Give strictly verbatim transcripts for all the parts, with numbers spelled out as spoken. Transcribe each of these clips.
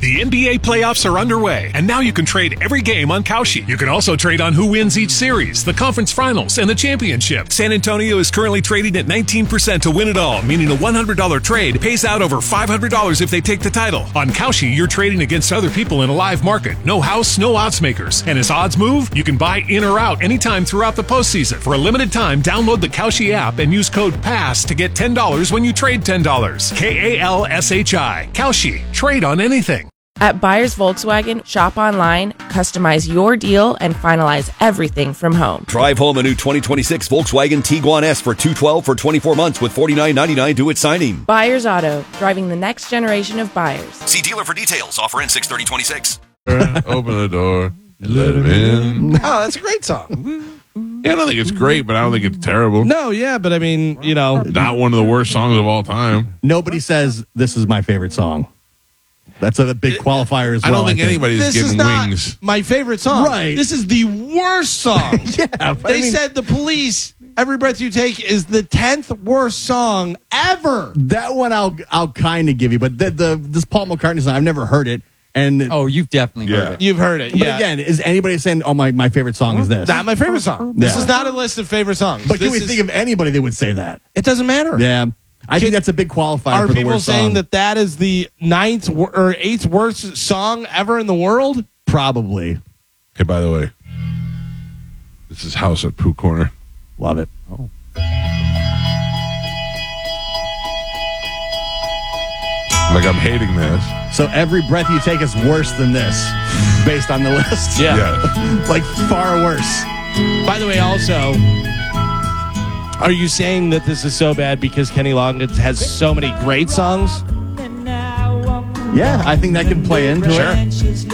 The N B A playoffs are underway, and now you can trade every game on Kalshi. You can also trade on who wins each series, the conference finals, and the championship. San Antonio is currently trading at nineteen percent to win it all, meaning a one hundred dollars trade pays out over five hundred dollars if they take the title. On Kalshi, you're trading against other people in a live market. No house, no odds makers. And as odds move, you can buy in or out anytime throughout the postseason. For a limited time, download the Kalshi app and use code PASS to get ten dollars when you trade ten dollars. K A L S H I. Kalshi. Trade on anything. At Buyers Volkswagen, shop online, customize your deal, and finalize everything from home. Drive home a new twenty twenty-six Volkswagen Tiguan S for two hundred twelve dollars for twenty-four months with forty-nine ninety-nine due at signing. Buyers Auto, driving the next generation of buyers. See dealer for details. Offer in six thirty twenty-six. Open the door, let him in. Oh, that's a great song. Yeah, I don't think it's great, but I don't think it's terrible. No, yeah, but I mean, you know. Not one of the worst songs of all time. Nobody says this is my favorite song. That's a big qualifier as well. I don't think, I think. anybody's This giving is not wings. my favorite song. Right. This is the worst song. Yeah, but They I mean, said the Police, Every Breath You Take, is the tenth worst song ever. that one I'll I'll kind of give you, but the, the this Paul McCartney song I've never heard it, and Oh, you've definitely Yeah. heard it. You've heard it, but yeah. again, is anybody saying, "Oh, my, my favorite song is this"? Not my favorite song. This Yeah. is not a list of favorite songs. But can This we is- think of anybody that would say that? It doesn't matter. Yeah, I Can- think that's a big qualifier Are for the people worst saying song. that that is the ninth wor- or eighth worst song ever in the world? Probably. Okay, by the way, this is House at Pooh Corner. Love it. Like, I'm hating this. So every breath you take is worse than this, based on the list. Yeah. Yes. like far worse. By the way, also, are you saying that this is so bad because Kenny Loggins has so many great songs? Yeah, I think that could play into it. Is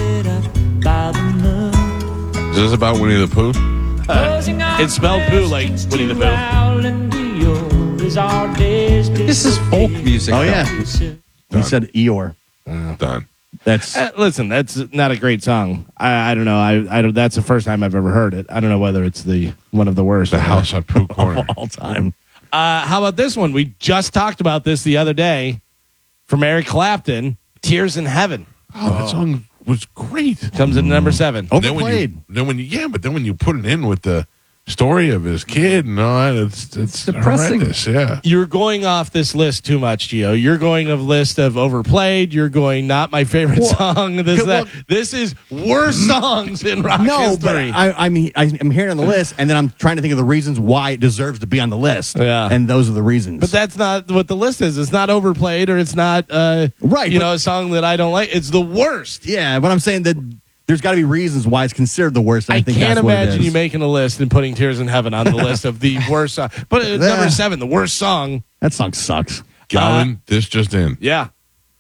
this about Winnie the Pooh? It's spelled Pooh like Winnie the Pooh. This is folk music. Oh though. yeah, he said Eeyore. Done. That's Uh, listen, that's not a great song. I, I don't know. I, I don't, that's the first time I've ever heard it. I don't know whether it's the one of the worst. The House at Pooh Corner. all time. Uh, how about this one? We just talked about this the other day from Eric Clapton. Tears in Heaven Oh, that song was great. comes in number seven. Oh. Then when you, Overplayed. then when you, yeah, but then when you put it in with the story of his kid and all that, it's it's depressing. horrendous. Yeah. You're going off this list too much, Gio. You're going of list of overplayed. You're going not my favorite song. This well- that. This is worst songs in rock No, but history. I, I mean, I, I'm hearing on the list, and then I'm trying to think of the reasons why it deserves to be on the list. Yeah. and those are the reasons. But that's not what the list is. It's not overplayed or it's not, uh, Right, you but- know, a song that I don't like. It's the worst. yeah, but I'm saying that there's got to be reasons why it's considered the worst. And I, I think can't that's what it imagine is. you making a list and putting Tears in Heaven on the list of the worst song. But uh, number seven, the worst song. That song sucks. Galvin, this just in. Yeah.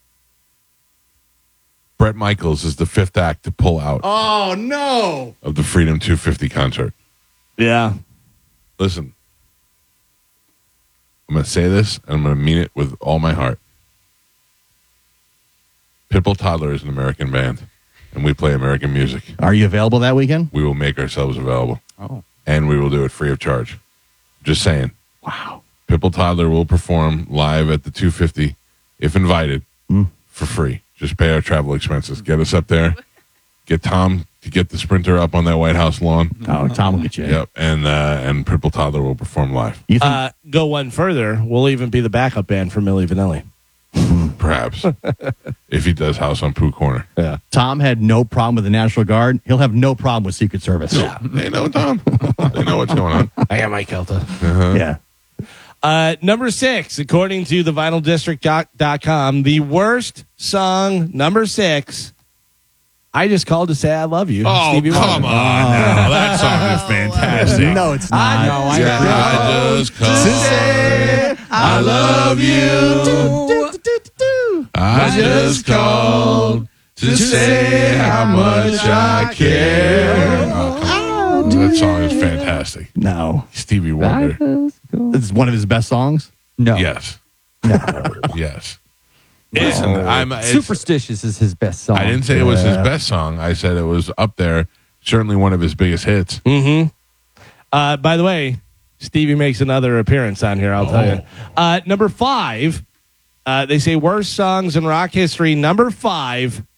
Bret Michaels is the fifth act to pull out Oh no! of the Freedom two fifty concert. Yeah. Listen, I'm going to say this, and I'm going to mean it with all my heart. Pitbull Toddler is an American band, and we play American music. Are you available that weekend? We will make ourselves available, Oh. and we will do it free of charge. Just saying. Wow. Pitbull Toddler will perform live at the two fifty, if invited, for free. Just pay our travel expenses. Get us up there. Get Tom to get the Sprinter up on that White House lawn. Oh, Tom will get you. in. Yep, and uh, and Pitbull Toddler will perform live. You think? Uh, go one further. We'll even be the backup band for Milli Vanilli. Perhaps. If he does House on Pooh Corner. Yeah. Tom had no problem with the National Guard. He'll have no problem with Secret Service. Yeah. They know, Tom. They know what's going on. I got my Kelta. Yeah. Uh, number six, according to the vinyl district dot com, the worst song, number six, I Just Called to Say I Love You. Oh, Stevie come Wonder. on now. That song is fantastic. No, it's not. I know, I Yeah, I just called to say I love you. I just called to say how much I care. Oh, come on. That song is fantastic. No. Stevie Wonder. This is one of his best songs. No. Yes. Yes. Listen, I'm it's- Superstitious is his best song. I didn't say it was his best song. I said it was up there. Certainly one of his biggest hits. Mm-hmm. Uh, by the way, Stevie makes another appearance on here, I'll tell you. Uh, number five, uh, they say worst songs in rock history. Number five,